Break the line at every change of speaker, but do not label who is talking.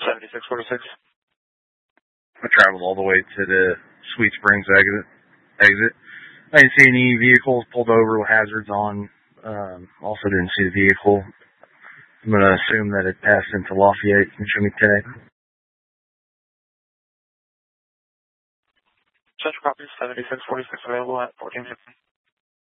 7646.
I traveled all the way to the Sweet Springs exit. I didn't see any vehicles pulled over with hazards on. Also didn't see the vehicle. I'm going to assume that it passed into Lafayette. Can you show me 10?
Central copy 7646 available at 1450.